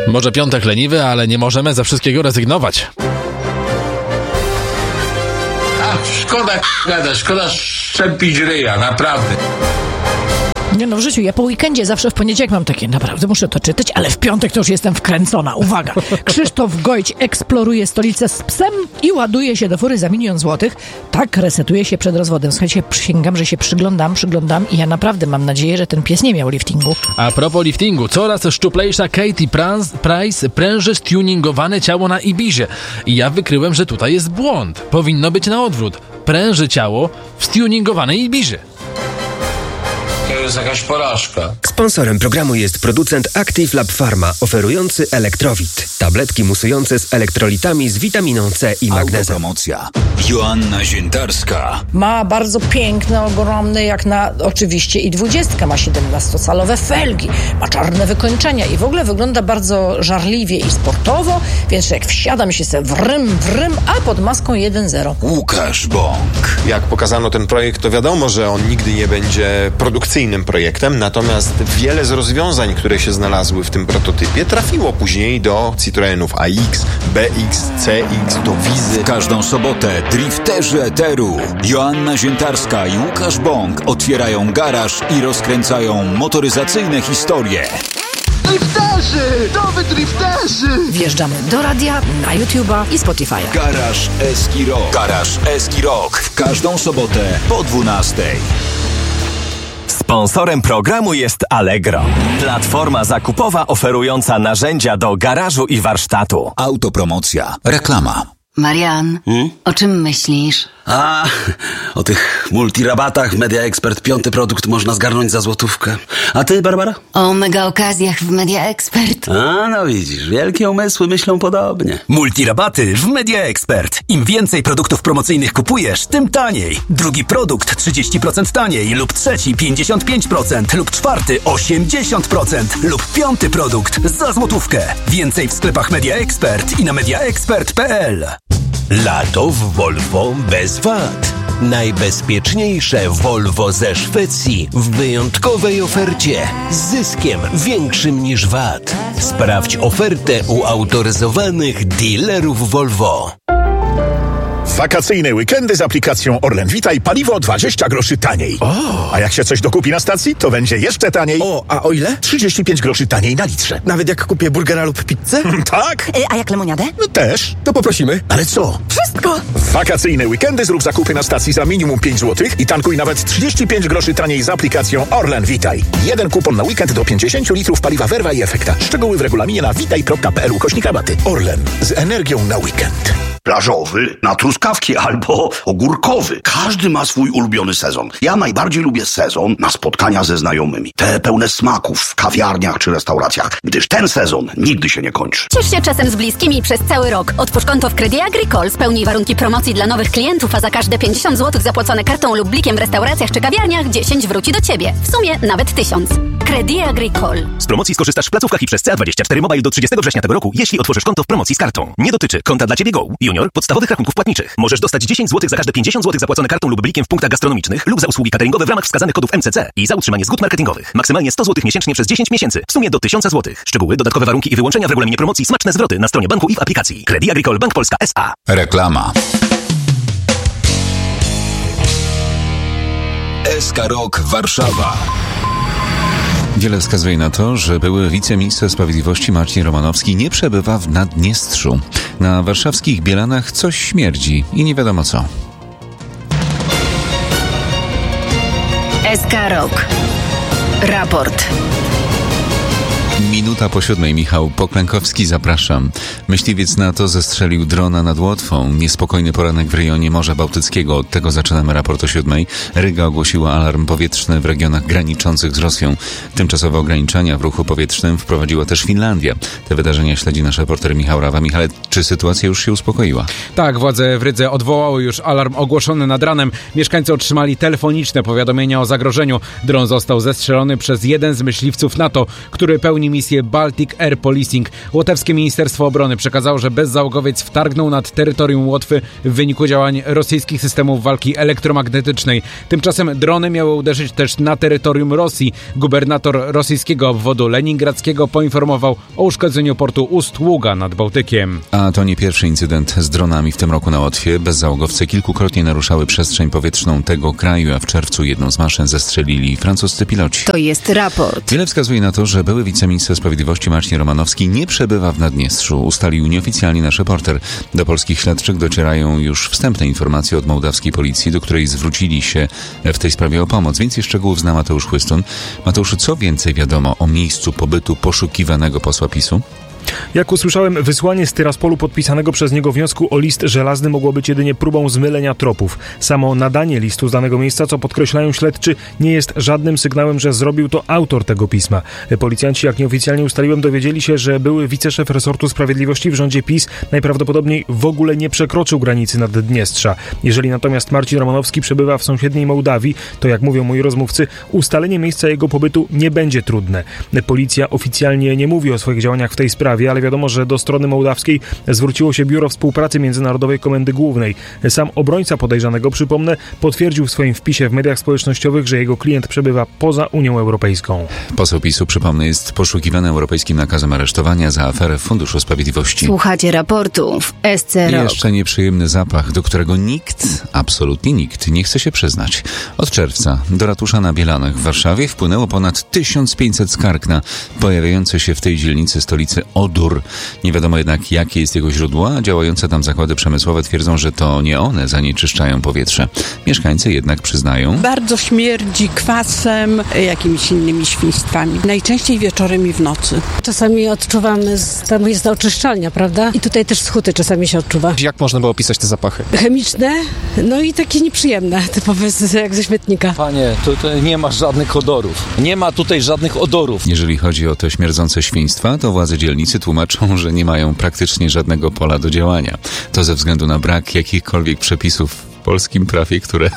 Może piątek leniwy, ale nie możemy ze wszystkiego rezygnować. Szkoda gadać, szkoda szczepić ryja, naprawdę. Nie no, w życiu, ja po weekendzie zawsze w poniedziałek mam takie, naprawdę muszę to czytać, ale w piątek to już jestem wkręcona. Uwaga, Krzysztof Gojć eksploruje stolicę z psem i ładuje się do fury za 1 000 000 złotych. Tak resetuje się przed rozwodem. Słuchajcie, przysięgam, że się przyglądam i ja naprawdę mam nadzieję, że ten pies nie miał liftingu. A propos liftingu, coraz szczuplejsza Katie Price pręży stuningowane ciało na Ibizie. I ja wykryłem, że tutaj jest błąd. Powinno być na odwrót. Pręży ciało w stuningowanej Ibizie. To jest jakaś porażka. Sponsorem programu jest producent Active Lab Pharma, oferujący Elektrowit. Tabletki musujące z elektrolitami z witaminą C i magnezem. Autopromocja. Joanna Ziętarska. Ma bardzo piękne, ogromne, jak na oczywiście i 20. Ma 17-calowe felgi, ma czarne wykończenia i w ogóle wygląda bardzo żarliwie i sportowo, więc jak wsiadam się se wrym, a pod maską 1.0. Łukasz Bąk. Jak pokazano ten projekt, to wiadomo, że on nigdy nie będzie produkcyjnym projektem, natomiast wiele z rozwiązań, które się znalazły w tym prototypie, trafiło później do Citroenów AX, BX, CX, do Wizy. W każdą sobotę drifterzy eteru Joanna Ziętarska i Łukasz Bąk otwierają garaż i rozkręcają motoryzacyjne historie. Drifterzy! Nowy drifterzy! Wjeżdżamy do radia, na YouTube'a i Spotify'a. Garaż Eski Rock. Garaż Eski Rock. W każdą sobotę po 12:00. Sponsorem programu jest Allegro. Platforma zakupowa oferująca narzędzia do garażu i warsztatu. Autopromocja. Reklama. Marian, o czym myślisz? O tych multirabatach Media Expert 5. produkt można zgarnąć za złotówkę. A ty, Barbara? O mega okazjach w Media Expert. No widzisz, wielkie umysły myślą podobnie. Multirabaty w Media Expert. Im więcej produktów promocyjnych kupujesz, tym taniej. Drugi produkt 30% taniej lub trzeci 55% lub czwarty 80% lub 5. produkt za złotówkę. Więcej w sklepach Media Expert i na mediaexpert.pl. Lato w Volvo bez VAT. Najbezpieczniejsze Volvo ze Szwecji w wyjątkowej ofercie z zyskiem większym niż VAT. Sprawdź ofertę u autoryzowanych dealerów Volvo. Wakacyjne weekendy z aplikacją Orlen Witaj, paliwo 20 groszy taniej. A jak się coś dokupi na stacji, to będzie jeszcze taniej. A o ile? 35 groszy taniej na litrze. Nawet jak kupię burgera lub pizzę? Tak? A jak lemoniadę? No też. To poprosimy. Ale co? Wszystko! W wakacyjne weekendy zrób zakupy na stacji za minimum 5 zł i tankuj nawet 35 groszy taniej z aplikacją Orlen Witaj. Jeden kupon na weekend do 50 litrów paliwa Verva i Efekta. Szczegóły w regulaminie na witaj.pl/rabaty. Orlen. Z energią na weekend. Plażowy, na truskawki albo ogórkowy. Każdy ma swój ulubiony sezon. Ja najbardziej lubię sezon na spotkania ze znajomymi. Te pełne smaków w kawiarniach czy restauracjach, gdyż ten sezon nigdy się nie kończy. Ciesz się czasem z bliskimi przez cały rok. Otwórz konto w Crédit Agricole, spełnij warunki promocji dla nowych klientów, a za każde 50 zł zapłacone kartą lub blikiem w restauracjach czy kawiarniach 10 wróci do Ciebie. W sumie nawet 1000. Crédit Agricole. Z promocji skorzystasz w placówkach i przez CA24 Mobile do 30 września tego roku, jeśli otworzysz konto w promocji z kartą. Nie dotyczy konta dla Ciebie Go, Junior, podstawowych rachunków płatniczych. Możesz dostać 10 zł za każde 50 zł zapłacone kartą lub blikiem w punktach gastronomicznych lub za usługi cateringowe w ramach wskazanych kodów MCC i za utrzymanie zgód marketingowych. Maksymalnie 100 zł miesięcznie przez 10 miesięcy. W sumie do 1000 zł. Szczegóły, dodatkowe warunki i wyłączenia w regulaminie promocji, smaczne zwroty na stronie banku i w aplikacji. Crédit Agricole Bank Polska S.A. Reklama. SK Rock Warszawa. Wiele wskazuje na to, że były wiceminister sprawiedliwości Marcin Romanowski nie przebywa w Naddniestrzu. Na warszawskich Bielanach coś śmierdzi i nie wiadomo co. SK Rock. Raport. Minuta po 7:00. Michał Poklękowski, zapraszam. Myśliwiec NATO zestrzelił drona nad Łotwą. Niespokojny poranek w rejonie Morza Bałtyckiego. Od tego zaczynamy raport o 7:00. Ryga ogłosiła alarm powietrzny w regionach graniczących z Rosją. Tymczasowe ograniczenia w ruchu powietrznym wprowadziła też Finlandia. Te wydarzenia śledzi nasz reporter Michał Rawa. Michale, czy sytuacja już się uspokoiła? Tak, władze w Rydze odwołały już alarm ogłoszony nad ranem. Mieszkańcy otrzymali telefoniczne powiadomienia o zagrożeniu. Dron został zestrzelony przez jeden z myśliwców NATO, który pełni misję Baltic Air Policing. Łotewskie Ministerstwo Obrony przekazało, że bezzałogowiec wtargnął nad terytorium Łotwy w wyniku działań rosyjskich systemów walki elektromagnetycznej. Tymczasem drony miały uderzyć też na terytorium Rosji. Gubernator rosyjskiego obwodu leningradzkiego poinformował o uszkodzeniu portu Ust-Ługa nad Bałtykiem. A to nie pierwszy incydent z dronami w tym roku na Łotwie. Bezzałogowce kilkukrotnie naruszały przestrzeń powietrzną tego kraju, a w czerwcu jedną z maszyn zestrzelili francuscy piloci. To jest raport. Wiele wskazuje na to, że były wiceminister sprawiedliwości Marcin Romanowski nie przebywa w Naddniestrzu. Ustalił nieoficjalnie nasz reporter. Do polskich śledczych docierają już wstępne informacje od mołdawskiej policji, do której zwrócili się w tej sprawie o pomoc. Więcej szczegółów zna Mateusz Chłystun. Mateuszu, co więcej wiadomo o miejscu pobytu poszukiwanego posła PiS-u? Jak usłyszałem, wysłanie z Tyraspolu podpisanego przez niego wniosku o list żelazny mogło być jedynie próbą zmylenia tropów. Samo nadanie listu z danego miejsca, co podkreślają śledczy, nie jest żadnym sygnałem, że zrobił to autor tego pisma. Policjanci, jak nieoficjalnie ustaliłem, dowiedzieli się, że były wiceszef resortu sprawiedliwości w rządzie PiS najprawdopodobniej w ogóle nie przekroczył granicy Naddniestrza. Jeżeli natomiast Marcin Romanowski przebywa w sąsiedniej Mołdawii, to jak mówią moi rozmówcy, ustalenie miejsca jego pobytu nie będzie trudne. Policja oficjalnie nie mówi o swoich działaniach w tej sprawie, ale wiadomo, że do strony mołdawskiej zwróciło się Biuro Współpracy Międzynarodowej Komendy Głównej. Sam obrońca podejrzanego, przypomnę, potwierdził w swoim wpisie w mediach społecznościowych, że jego klient przebywa poza Unią Europejską. Poseł PiS-u, przypomnę, jest poszukiwany europejskim nakazem aresztowania za aferę w Funduszu Sprawiedliwości. Słuchacie raportu w SC Rock. Jeszcze nieprzyjemny zapach, do którego nikt, absolutnie nikt, nie chce się przyznać. Od czerwca do ratusza na Bielanach w Warszawie wpłynęło ponad 1500 skarg na pojawiające się w tej dzielnicy stolicy odór. Nie wiadomo jednak, jakie jest jego źródło, a działające tam zakłady przemysłowe twierdzą, że to nie one zanieczyszczają powietrze. Mieszkańcy jednak przyznają: bardzo śmierdzi kwasem, jakimiś innymi świństwami. Najczęściej wieczorem i w nocy. Czasami odczuwamy, tam jest oczyszczalnia, prawda? I tutaj też z huty czasami się odczuwa. Jak można było opisać te zapachy? Chemiczne, no i takie nieprzyjemne, typowe jak ze śmietnika. Panie, tutaj nie ma żadnych odorów. Nie ma tutaj żadnych odorów. Jeżeli chodzi o te śmierdzące świństwa, to władze dzielnicy tłumaczą, że nie mają praktycznie żadnego pola do działania. To ze względu na brak jakichkolwiek przepisów w polskim prawie, które...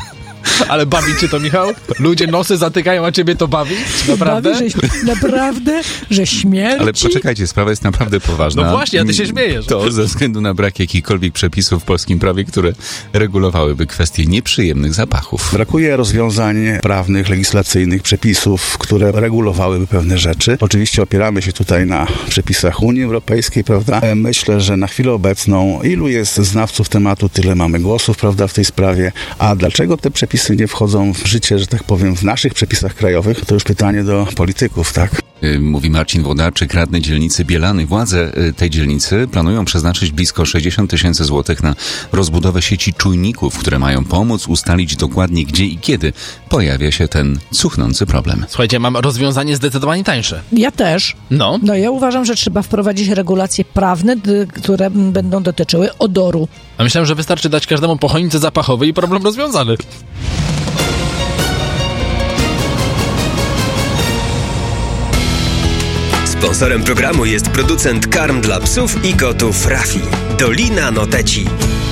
Ale bawi cię to, Michał? Ludzie nosy zatykają, a ciebie to bawi? Naprawdę? Naprawdę? Że śmierci? Ale poczekajcie, sprawa jest naprawdę poważna. No właśnie, a ty się śmiejesz. To ze względu na brak jakichkolwiek przepisów w polskim prawie, które regulowałyby kwestie nieprzyjemnych zapachów. Brakuje rozwiązań prawnych, legislacyjnych, przepisów, które regulowałyby pewne rzeczy. Oczywiście opieramy się tutaj na przepisach Unii Europejskiej, prawda? Myślę, że na chwilę obecną ilu jest znawców tematu, tyle mamy głosów, prawda, w tej sprawie. A dlaczego te przepisy nie wchodzą w życie, że tak powiem, w naszych przepisach krajowych, to już pytanie do polityków, tak? Mówi Marcin Włodarczyk, radny dzielnicy Bielany. Władze tej dzielnicy planują przeznaczyć blisko 60 000 złotych na rozbudowę sieci czujników, które mają pomóc ustalić dokładnie, gdzie i kiedy pojawia się ten cuchnący problem. Słuchajcie, mam rozwiązanie zdecydowanie tańsze. Ja też. No, ja uważam, że trzeba wprowadzić regulacje prawne, które będą dotyczyły odoru. A myślałem, że wystarczy dać każdemu po choince zapachowej i problem rozwiązany. Sponsorem programu jest producent karm dla psów i kotów Rafi. Dolina Noteci.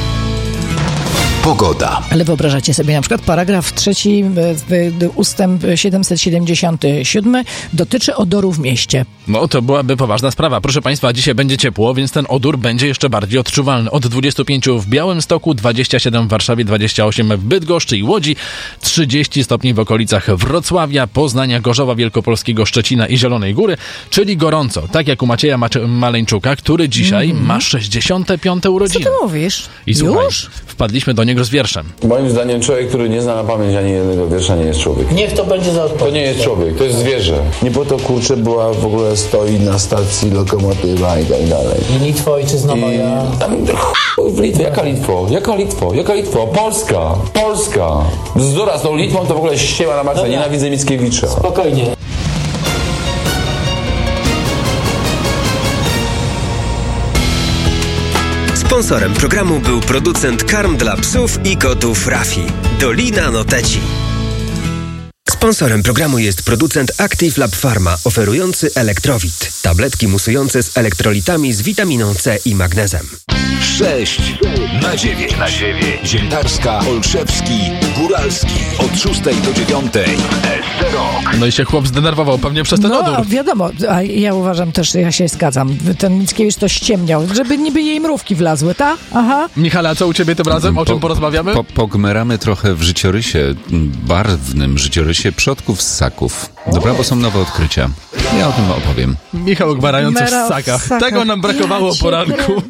Pogoda. Ale wyobrażacie sobie na przykład paragraf 3, ustęp 777 dotyczy odoru w mieście. No to byłaby poważna sprawa. Proszę Państwa, dzisiaj będzie ciepło, więc ten odór będzie jeszcze bardziej odczuwalny. Od 25 w Białymstoku, 27 w Warszawie, 28 w Bydgoszczy i Łodzi, 30 stopni w okolicach Wrocławia, Poznania, Gorzowa Wielkopolskiego, Szczecina i Zielonej Góry, czyli gorąco. Tak jak u Macieja Maleńczuka, który dzisiaj ma 65. urodziny. Co ty mówisz? I słuchaj, już? Wpadliśmy do niego z wierszem. Moim zdaniem człowiek, który nie zna na pamięć ani jednego wiersza, nie jest człowiek. Niech to będzie za odpowiedź. To nie jest człowiek, to jest zwierzę. Nie po to, kurczę, była w ogóle stoi na stacji lokomotywa i tak dalej. I Litwo, ojczyzno moja. Jaka Litwo? Jaka Litwo? Jaka Litwo? Polska! Polska! Bzdura, z tą Litwą to w ogóle ściema na maksa. Nienawidzę Mickiewicza. Spokojnie. Sponsorem programu był producent karm dla psów i kotów Rafi. Dolina Noteci. Sponsorem programu jest producent Active Lab Pharma, oferujący Elektrowit. Tabletki musujące z elektrolitami z witaminą C i magnezem. 6 na 9. Ziętarska, Olszewski, Góralski. Od 6 do 9. SC Rock. No i się chłop zdenerwował pewnie przez ten odór. No wiadomo, a ja uważam też, ja się zgadzam. Ten Mickiewicz to ściemniał, żeby niby jej mrówki wlazły, ta? Aha. Michale, a co u ciebie tym razem? O czym porozmawiamy? Pogmeramy trochę w życiorysie, barwnym życiorysie przodków z ssaków. Dobra, bo są nowe odkrycia. Ja o tym opowiem. Michał gmarający w ssakach. Tego nam brakowało o poranku.